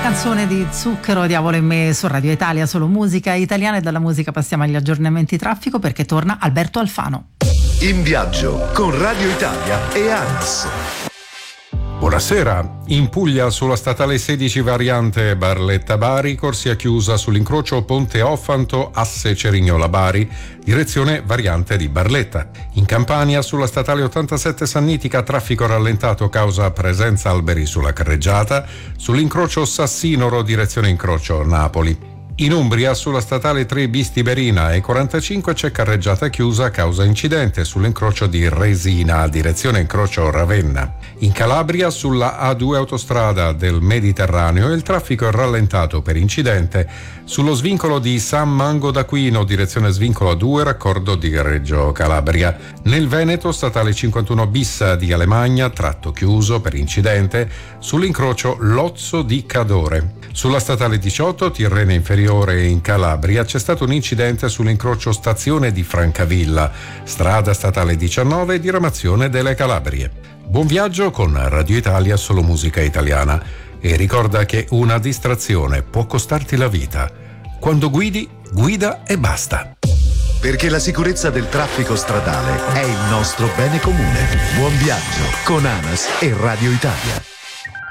canzone di Zucchero, Diavolo in me su Radio Italia, solo musica italiana, e dalla musica passiamo agli aggiornamenti traffico perché torna Alberto Alfano. In viaggio con Radio Italia e ANAS. Buonasera. In Puglia sulla statale 16 variante Barletta-Bari, corsia chiusa sull'incrocio Ponte Offanto, asse Cerignola-Bari, direzione variante di Barletta. In Campania sulla statale 87 Sannitica, traffico rallentato causa presenza alberi sulla carreggiata, sull'incrocio Sassinoro, direzione incrocio Napoli. In Umbria sulla statale 3 Bistiberina e 45 c'è carreggiata chiusa causa incidente sull'incrocio di Resina, direzione incrocio Ravenna. In Calabria sulla A2 autostrada del Mediterraneo il traffico è rallentato per incidente sullo svincolo di San Mango d'Aquino, direzione svincolo A2 raccordo di Reggio Calabria. Nel Veneto statale 51 bis di Alemagna, tratto chiuso per incidente sull'incrocio Lozzo di Cadore. Sulla statale 18 Tirrene Inferiore in Calabria c'è stato un incidente sull'incrocio stazione di Francavilla, strada statale 19 diramazione delle Calabrie. Buon viaggio con Radio Italia, solo musica italiana, e ricorda che una distrazione può costarti la vita. Quando guidi, guida e basta. Perché la sicurezza del traffico stradale è il nostro bene comune. Buon viaggio con ANAS e Radio Italia.